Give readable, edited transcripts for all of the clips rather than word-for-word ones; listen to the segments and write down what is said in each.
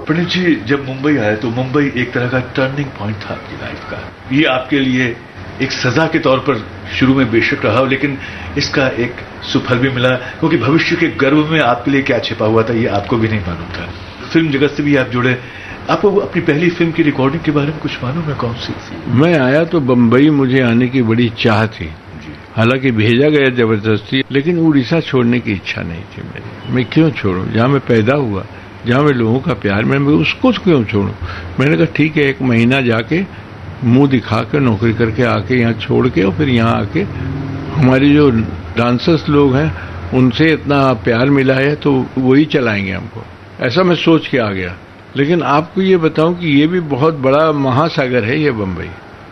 पंडित जी, जब मुंबई आए तो मुंबई एक तरह का टर्निंग पॉइंट था आपकी लाइफ का। ये आपके लिए एक सजा के तौर पर शुरू में बेशक रहा, लेकिन इसका एक सुफल भी मिला, क्योंकि भविष्य के गर्भ में आपके लिए क्या छिपा हुआ था ये आपको भी नहीं मालूम था। फिल्म जगत से भी आप जुड़े। आपको अपनी पहली फिल्म की रिकॉर्डिंग के बारे में कुछ मालूम है? कौन सी? मैं आया तो बम्बई मुझे आने की बड़ी चाह थी, हालांकि भेजा गया जबरदस्ती, लेकिन उड़ीसा छोड़ने की इच्छा नहीं थी मेरी। मैं क्यों छोड़ूं? जहां मैं पैदा हुआ, जहां मैं लोगों का प्यार, मैं उसको क्यों छोड़ूं? मैंने कहा ठीक है, 1 महीना जाके मुंह दिखा कर नौकरी करके आके यहाँ छोड़ के, और फिर यहाँ आके हमारे जो डांसर्स लोग हैं उनसे इतना प्यार मिला है तो वही चलाएंगे हमको, ऐसा मैं सोच के आ गया। लेकिन आपको ये बताऊं कि ये भी बहुत बड़ा महासागर है ये बम्बई।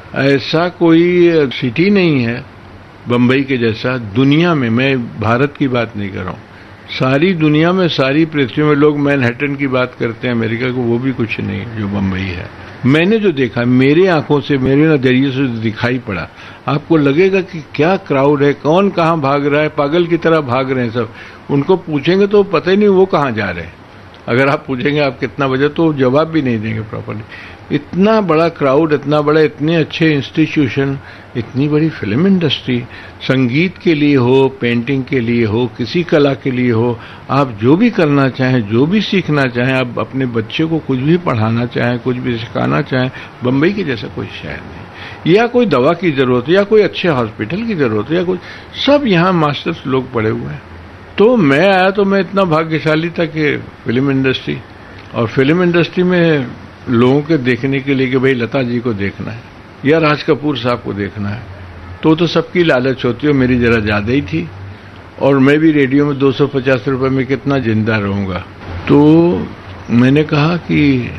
ऐसा कोई सिटी नहीं है बम्बई के जैसा दुनिया में। मैं भारत की बात नहीं कर रहा हूँ, सारी दुनिया में, सारी पृथ्वी में लोग मैनहट्टन की बात करते हैं अमेरिका को, वो भी कुछ नहीं है जो बम्बई है। मैंने जो देखा, मेरे आंखों से, मेरे नजरिए से दिखाई पड़ा, आपको लगेगा कि क्या क्राउड है, कौन कहाँ भाग रहा है, पागल की तरह भाग रहे हैं सब। उनको पूछेंगे तो पता ही नहीं वो कहाँ जा रहे हैं। अगर आप पूछेंगे आप कितना बजे, तो जवाब भी नहीं देंगे प्रॉपर्ली। इतना बड़ा क्राउड, इतना बड़ा, इतने अच्छे इंस्टीट्यूशन, इतनी बड़ी फिल्म इंडस्ट्री, संगीत के लिए हो, पेंटिंग के लिए हो, किसी कला के लिए हो, आप जो भी करना चाहें, जो भी सीखना चाहें, आप अपने बच्चे को कुछ भी पढ़ाना चाहें, कुछ भी सिखाना चाहें, बम्बई के जैसा कोई शहर नहीं। या कोई दवा की जरूरत है, या कोई अच्छे हॉस्पिटल की जरूरत है, या कोई, सब यहाँ मास्टर्स लोग पड़े हुए हैं। तो मैं आया तो मैं इतना भाग्यशाली था कि फिल्म इंडस्ट्री, और फिल्म इंडस्ट्री में लोगों के देखने के लिए कि भाई लता जी को देखना है या राज कपूर साहब को देखना है, तो सबकी लालच होती है, मेरी जरा ज्यादा ही थी। और मैं भी रेडियो में 250 रुपए में कितना जिंदा रहूंगा। तो मैंने कहा कि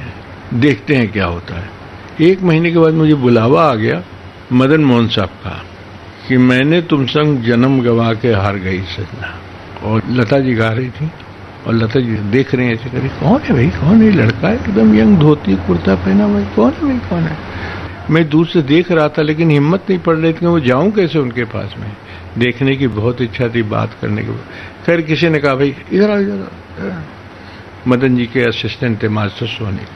देखते हैं क्या होता है। 1 महीने के बाद मुझे बुलावा आ गया मदन मोहन साहब का कि मैंने तुम संग जन्म गवा के हार गई सजना, और लता जी गा रही थी, और लता जी देख रहे हैं ऐसे करी, कौन है भाई, कौन है लड़का है एकदम यंग, धोती कुर्ता पहना हुआ, कौन है भाई, कौन है। मैं दूर से देख रहा था, लेकिन हिम्मत नहीं पड़ रही थी कि वो जाऊं कैसे उनके पास में। देखने की बहुत इच्छा थी, बात करने की। खैर किसी ने कहा भाई इधर आओ, इधर। मदन जी के असिस्टेंट थे मास्टर सोनी,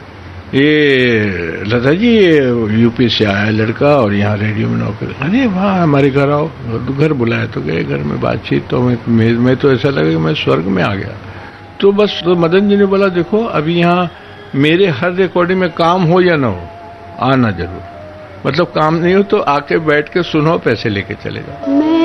ये लता जी यूपी से आया लड़का और यहाँ रेडियो में नौकरी। अरे वाह, हमारे घर आओ। तो घर बुलाया तो गए, घर में बातचीत, तो मैं तो ऐसा लगा कि मैं स्वर्ग में आ गया। तो बस तो मदन जी ने बोला देखो अभी यहाँ मेरे हर रिकॉर्डिंग में काम हो या ना हो, आना जरूर, मतलब काम नहीं हो तो आके बैठ के सुनो, पैसे लेके चले जाओ।